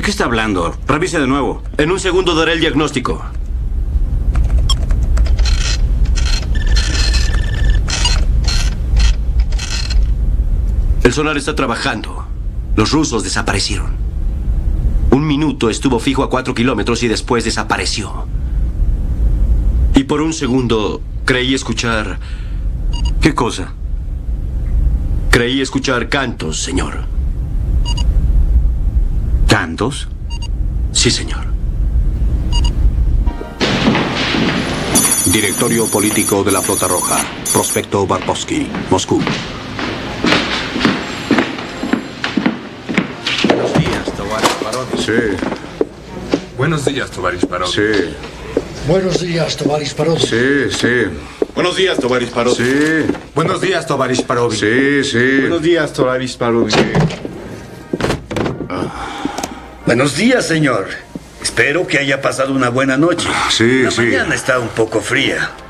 ¿De qué está hablando? Revise de nuevo. En un segundo daré el diagnóstico. El sonar está trabajando. Los rusos desaparecieron. 1 minuto estuvo fijo a 4 kilómetros y después desapareció. Y por un segundo creí escuchar... ¿Qué cosa? Creí escuchar cantos, señor. ¿Cantos? Sí, señor. Directorio Político de la Flota Roja. Prospecto Barpovsky, Moscú. Buenos días, Tovarish Parodin. Sí, Buenos días, Tovarish Parodin. sí, Buenos días, Tovarish Parodin. sí, sí, Buenos días, Tovarish Parodin. sí, Buenos días, Tovarish Parodin. sí, sí. Buenos días, Tovarish Parodin. Buenos días, señor. Espero que haya pasado una buena noche. Sí, La sí. mañana está un poco fría.